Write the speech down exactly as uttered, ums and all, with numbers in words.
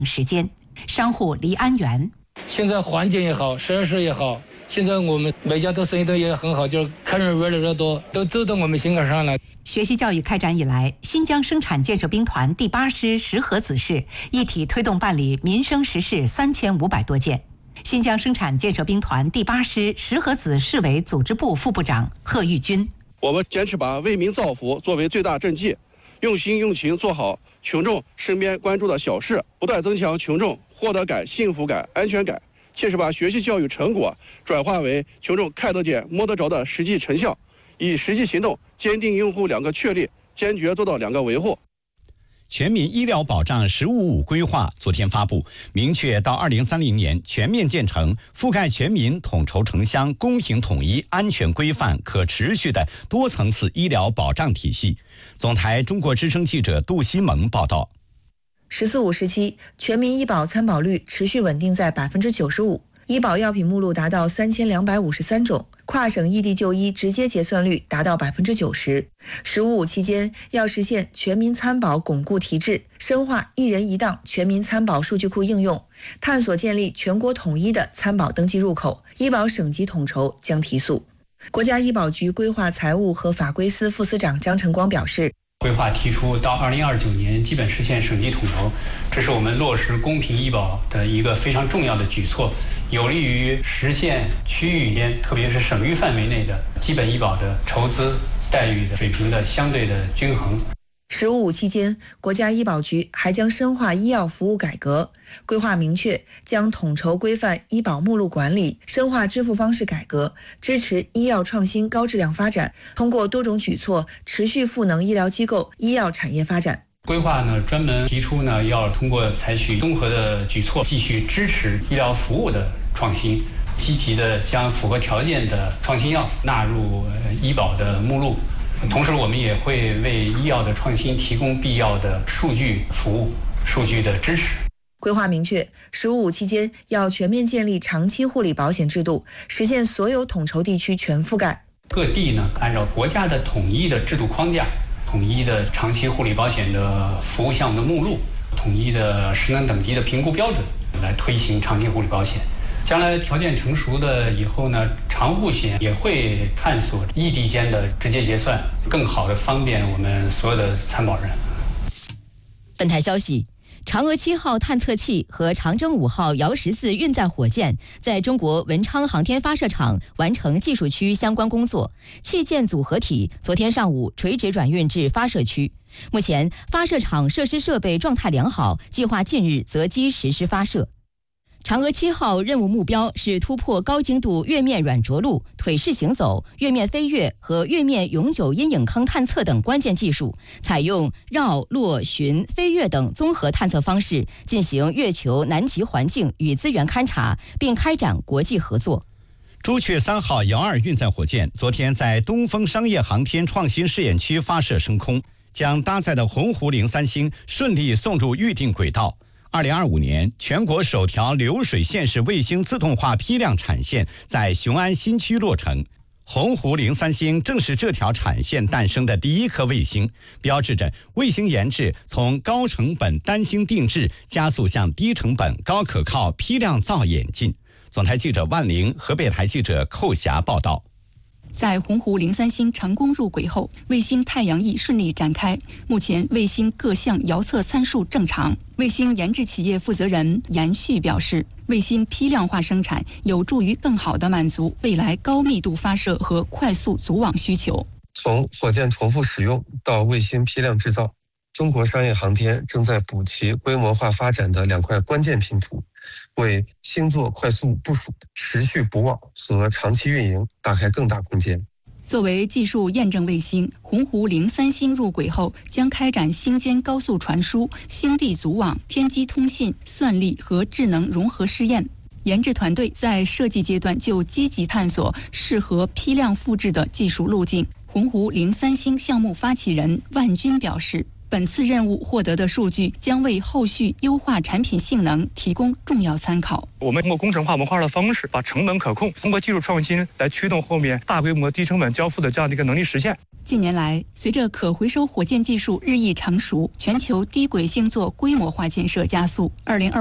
时间。商户黎安元， 现在环境也好，设施也好，现在我们每家都生意都也很好，就是客人越来越多，都走到我们心坎上了。 学习教育开展以来，新疆生产建设兵团第八师石河子市一体推动办理民生实事三千五百多件。新疆生产建设兵团第八师石河子市委组织部副部长贺玉军， 我们坚持把为民造福作为最大政绩，用心用情做好群众身边关注的小事，不断增强群众获得感、幸福感、安全感，切实把学习教育成果转化为群众看得见、摸得着的实际成效，以实际行动坚定用户两个确立，坚决做到两个维护。 全民医疗保障“十五五”规划昨天发布，明确到二零三零年全面建成覆盖全民、统筹城乡、公平统一、安全规范、可持续的多层次医疗保障体系。总台中国之声记者杜西蒙报道。 十四五时期，全民医保参保率持续稳定在百分之九十五，医保药品目录达到三千两百五十三种，跨省异地就医直接结算率达到百分之九十。十五五期间，要实现全民参保巩固提质，深化一人一档全民参保数据库应用，探索建立全国统一的参保登记入口，医保省级统筹将提速。国家医保局规划财务和法规司副司长张晨光表示， 规划提出到二零二九年基本实现省级统筹，这是我们落实公平医保的一个非常重要的举措，有利于实现区域间，特别是省域范围内的基本医保的筹资待遇的水平的相对的均衡。 十五五期间，国家医保局还将深化医药服务改革，规划明确将统筹规范医保目录管理，深化支付方式改革，支持医药创新高质量发展，通过多种举措持续赋能医疗机构、医药产业发展。 规划呢专门提出呢，要通过采取综合的举措，继续支持医疗服务的创新，积极的将符合条件的创新药纳入医保的目录。同时，我们也会为医药的创新提供必要的数据服务、数据的支持。 规划明确，十五五期间要全面建立长期护理保险制度，实现所有统筹地区全覆盖。 各地呢，按照国家的统一的制度框架、统一的长期护理保险的服务项目的目录、统一的失能等级的评估标准，来推行长期护理保险。将来条件成熟了以后呢，长护险也会探索异地间的直接结算，更好的方便我们所有的参保人。 本台消息，嫦娥七号探测器和长征五号遥十四运载火箭在中国文昌航天发射场完成技术区相关工作，器件组合体昨天上午垂直转运至发射区。目前发射场设施设备状态良好，计划近日择机实施发射。嫦娥七号任务目标是突破高精度月面软着陆、腿式行走、月面飞跃和月面永久阴影坑探测等关键技术，采用绕、落、巡、飞跃等综合探测方式进行月球南极环境与资源勘察，并开展国际合作。 朱雀三号遥二运载火箭昨天在东风商业航天创新试验区发射升空，将搭载的鸿鹄零三星顺利送入预定轨道。二零二五年，全国首条流水线式卫星自动化批量产线在雄安新区落成。鸿鹄零三星正是这条产线诞生的第一颗卫星，标志着卫星研制从高成本单星定制加速向低成本高可靠批量造演进。总台记者万玲，河北台记者寇霞报道。 在鸿鹄零三星成功入轨后，卫星太阳翼顺利展开。目前卫星各项遥测参数正常。卫星研制企业负责人严旭表示，卫星批量化生产有助于更好地满足未来高密度发射和快速组网需求。 从火箭重复使用到卫星批量制造，中国商业航天正在补齐规模化发展的两块关键拼图，为星座快速部署、持续补网和长期运营打开更大空间。 作为技术验证卫星，鸿鹄零三星入轨后将开展星间高速传输、星地组网、天基通信、算力和智能融合试验。研制团队在设计阶段就积极探索适合批量复制的技术路径。鸿鹄零三星项目发起人万军表示，本次任务获得的数据将为后续优化产品性能提供重要参考。 我们通过工程化模块的方式，把成本可控，通过技术创新来驱动后面大规模低成本交付的这样的一个能力实现。 近年来，随着可回收火箭技术日益成熟，全球低轨星座规模化建设加速。二零二